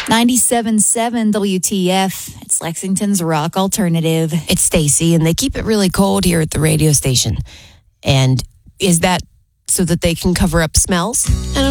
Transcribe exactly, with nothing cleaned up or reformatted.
ninety-seven point seven W T F. It's Lexington's Rock Alternative. It's Stacy, and they keep it really cold here at the radio station. And is that so that they can cover up smells? I don't